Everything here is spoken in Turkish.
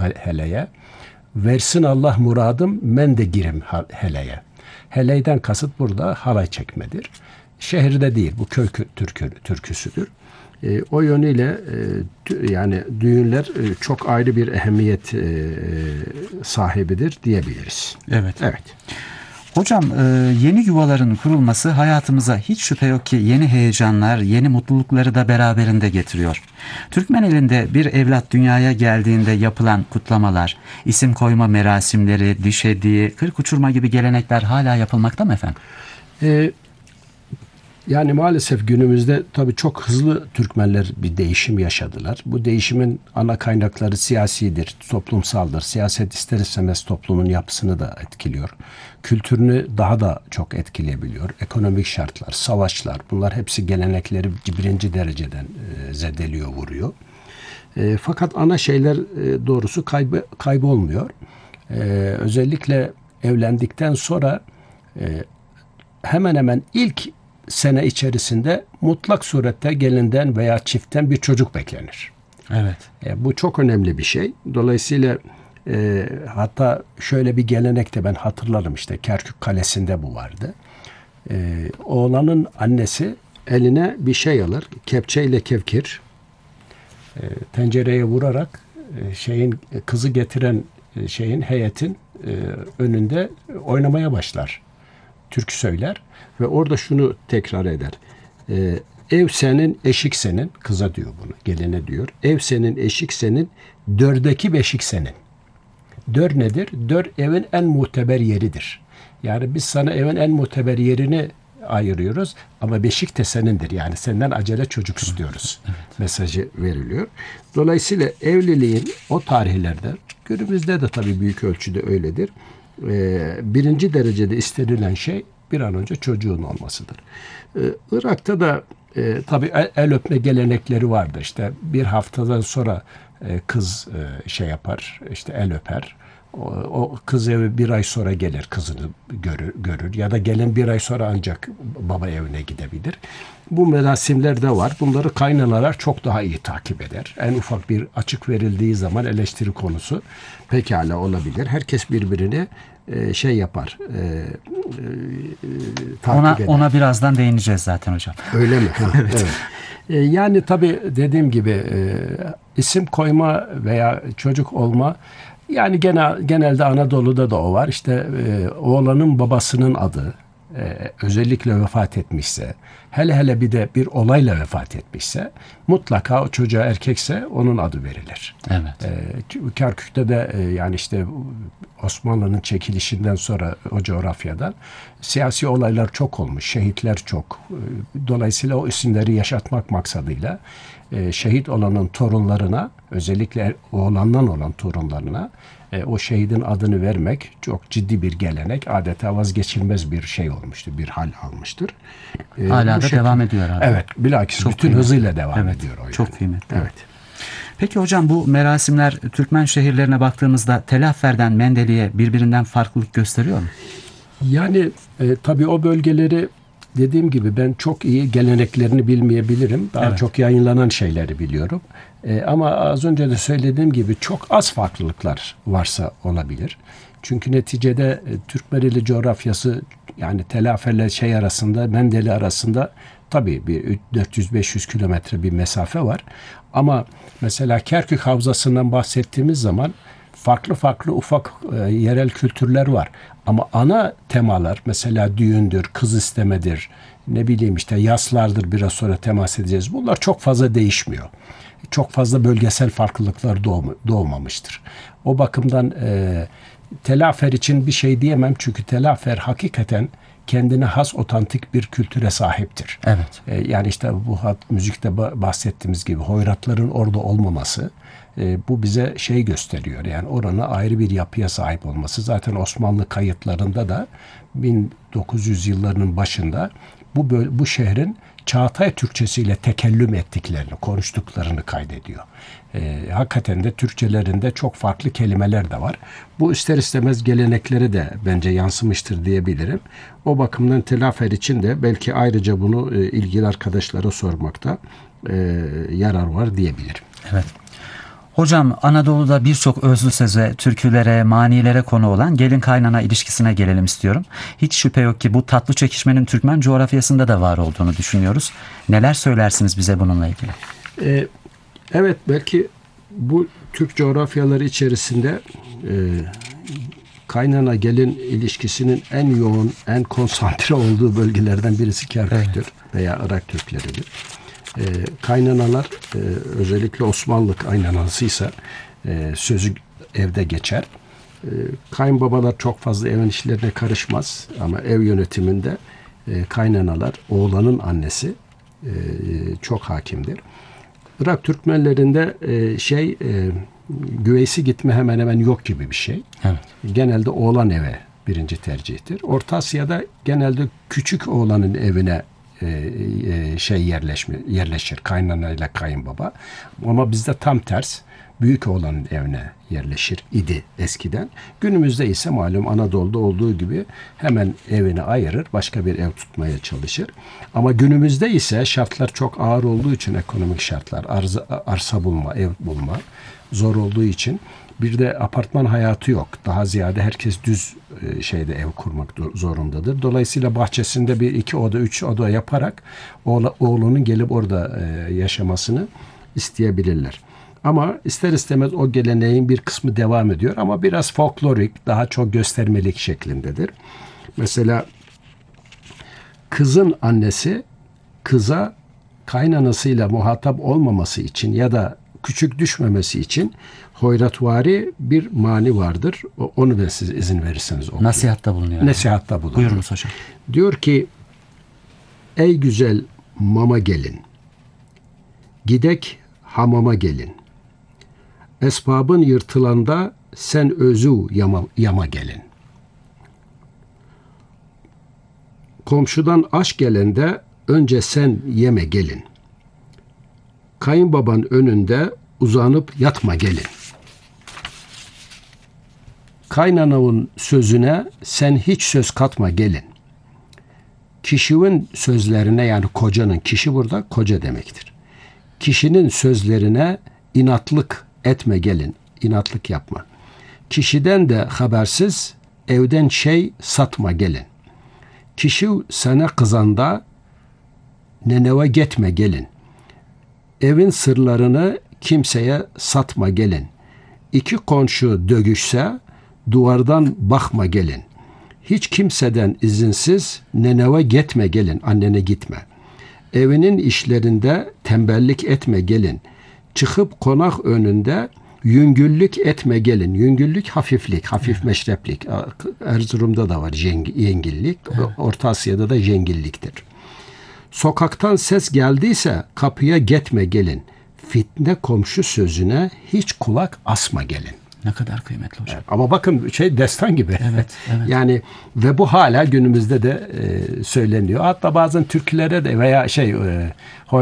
heleye. Versin Allah muradım, men de girim heleye. Heleyden kasıt burada halay çekmedir. Şehirde değil, bu köy türküsüdür. O yönüyle yani düğünler çok ayrı bir ehemmiyet sahibidir diyebiliriz. Evet. Evet. Hocam, yeni yuvaların kurulması hayatımıza hiç şüphe yok ki yeni heyecanlar, yeni mutlulukları da beraberinde getiriyor. Türkmen elinde bir evlat dünyaya geldiğinde yapılan kutlamalar, isim koyma merasimleri, diş hediye, kırk uçurma gibi gelenekler hala yapılmakta mı efendim? Yani maalesef günümüzde tabii çok hızlı Türkmenler bir değişim yaşadılar. Bu değişimin ana kaynakları siyasidir, toplumsaldır. Siyaset ister istemez toplumun yapısını da etkiliyor. Kültürünü daha da çok etkileyebiliyor. Ekonomik şartlar, savaşlar, bunlar hepsi gelenekleri birinci dereceden zedeliyor, vuruyor. Fakat ana şeyler doğrusu kaybolmuyor. Özellikle evlendikten sonra hemen hemen ilk sene içerisinde mutlak surette gelinden veya çiftten bir çocuk beklenir. Evet. Bu çok önemli bir şey. Dolayısıyla hatta şöyle bir gelenek de ben hatırlarım, işte Kerkük Kalesi'nde bu vardı. Oğlanın annesi eline bir şey alır, kepçeyle kevkir, tencereye vurarak kızı getiren heyetin önünde oynamaya başlar. Türkü söyler ve orada şunu tekrar eder. Ev senin, eşik senin. Kıza diyor bunu, geline diyor. Ev senin, eşik senin, dördeki beşik senin. Dör nedir? Dör evin en muteber yeridir. Yani biz sana evin en muteber yerini ayırıyoruz ama beşik de senindir. Yani senden acele çocuk istiyoruz. Evet. Mesajı veriliyor. Dolayısıyla evliliğin o tarihlerde, günümüzde de tabii büyük ölçüde öyledir. Birinci derecede istenilen şey bir an önce çocuğun olmasıdır. Irak'ta da tabii el öpme gelenekleri vardı. İşte bir haftadan sonra kız yapar, işte el öper. O kız evi bir ay sonra gelir, kızını görür ya da gelen bir ay sonra ancak baba evine gidebilir. Bu merasimler de var. Bunları kaynanalar çok daha iyi takip eder. En ufak bir açık verildiği zaman eleştiri konusu pekala olabilir. Herkes birbirini yapar. Takip eder. Ona birazdan değineceğiz zaten hocam. Öyle mi? Evet. Evet. Yani tabii dediğim gibi isim koyma veya çocuk olma, yani genelde Anadolu'da da o var. İşte oğlanın babasının adı özellikle vefat etmişse, hele bir de bir olayla vefat etmişse mutlaka o çocuğa erkekse onun adı verilir. Evet. Kerkük'te de yani işte Osmanlı'nın çekilişinden sonra o coğrafyadan siyasi olaylar çok olmuş, şehitler çok. Dolayısıyla o isimleri yaşatmak maksadıyla şehit olanın torunlarına, özellikle oğlandan olan torunlarına o şehidin adını vermek çok ciddi bir gelenek, adeta vazgeçilmez bir şey olmuştur, bir hal almıştır. Hala da devam ediyor herhalde. Evet, bilakis çok bütün kıymetli. hızıyla devam evet, ediyor o yani. Çok kıymetli. Evet. Peki hocam, bu merasimler Türkmen şehirlerine baktığımızda Telaffer'den Mendeli'ye birbirinden farklılık gösteriyor mu? Yani tabii o bölgeleri dediğim gibi ben çok iyi geleneklerini bilmeyebilirim. Daha çok yayınlanan şeyleri biliyorum. Ama az önce de söylediğim gibi çok az farklılıklar varsa olabilir. Çünkü neticede Türkmeneli coğrafyası, yani Telafer'le arasında, Mendeli arasında tabii bir 400-500 kilometre bir mesafe var. Ama mesela Kerkük Havzası'ndan bahsettiğimiz zaman farklı ufak yerel kültürler var. Ama ana temalar mesela düğündür, kız istemedir, ne bileyim işte yaslardır, biraz sonra temas edeceğiz. Bunlar çok fazla değişmiyor. Çok fazla bölgesel farklılıklar doğmamıştır. O bakımdan Telafer için bir şey diyemem, çünkü Telafer hakikaten kendine has otantik bir kültüre sahiptir. Evet. Yani işte bu müzikte bahsettiğimiz gibi hoyratların orada olmaması, bu bize gösteriyor. Yani oranın ayrı bir yapıya sahip olması. Zaten Osmanlı kayıtlarında da 1900 yıllarının başında bu şehrin Çağatay Türkçesiyle tekellüm ettiklerini, konuştuklarını kaydediyor. Hakikaten de Türkçelerinde çok farklı kelimeler de var. Bu ister istemez gelenekleri de bence yansımıştır diyebilirim. O bakımdan Telafer için de belki ayrıca bunu ilgili arkadaşlara sormakta yarar var diyebilirim. Evet. Hocam, Anadolu'da birçok özlü söze, türkülere, manilere konu olan gelin kaynana ilişkisine gelelim istiyorum. Hiç şüphe yok ki bu tatlı çekişmenin Türkmen coğrafyasında da var olduğunu düşünüyoruz. Neler söylersiniz bize bununla ilgili? Evet, belki bu Türk coğrafyaları içerisinde kaynana gelin ilişkisinin en yoğun, en konsantre olduğu bölgelerden birisi Kerkük'tür veya Irak Türkleridir. Kaynanalar özellikle Osmanlı kaynanasıysa sözü evde geçer. Kayınbabalar çok fazla evin işlerine karışmaz ama ev yönetiminde kaynanalar, oğlanın annesi çok hakimdir. Irak Türkmenlerinde güveysi gitme hemen hemen yok gibi bir şey. Evet. Genelde oğlan eve birinci tercihtir. Orta Asya'da genelde küçük oğlanın evine yerleşir kaynanayla kayınbaba. Ama bizde tam ters, büyük oğlanın evine yerleşir idi eskiden. Günümüzde ise malum Anadolu'da olduğu gibi hemen evini ayırır, başka bir ev tutmaya çalışır. Ama günümüzde ise şartlar çok ağır olduğu için, ekonomik şartlar, arsa bulma, ev bulma zor olduğu için, bir de apartman hayatı yok. Daha ziyade herkes düz ev kurmak zorundadır. Dolayısıyla bahçesinde bir 2 oda, 3 oda yaparak oğlunun gelip orada yaşamasını isteyebilirler. Ama ister istemez o geleneğin bir kısmı devam ediyor ama biraz folklorik, daha çok göstermelik şeklindedir. Mesela kızın annesi kıza kaynanasıyla muhatap olmaması için ya da küçük düşmemesi için hoyratvari bir mani vardır. Onu da siz izin verirseniz okuyayım. Nasihatta bulunuyor. Nasihatta bulunuyor. Buyurunuz hocam. Diyor ki, ey güzel mama gelin, gidek hamama gelin. Esbabın yırtılanda sen özü yama gelin. Komşudan aş gelende önce sen yeme gelin. Kayınbaban önünde uzanıp yatma gelin. Kaynananın sözüne sen hiç söz katma gelin. Kişinin sözlerine, yani kocanın, kişi burada koca demektir. Kişinin sözlerine inatlık etme gelin. İnatlık yapma. Kişiden de habersiz evden satma gelin. Kişi sana kızanda neneve gitme gelin. Evin sırlarını kimseye satma gelin. İki komşu dövüşse duvardan bakma gelin. Hiç kimseden izinsiz neneve gitme gelin, annene gitme. Evinin işlerinde tembellik etme gelin. Çıkıp konak önünde yüngüllük etme gelin. Yüngüllük hafiflik, hafif meşreplik. Erzurum'da da var yengillik, Orta Asya'da da jengilliktir. Sokaktan ses geldiyse kapıya gitme gelin. Fitne komşu sözüne hiç kulak asma gelin. Ne kadar kıymetli hocam. Evet, ama bakın destan gibi. Evet. Yani ve bu hala günümüzde de söyleniyor. Hatta bazen türkülere de veya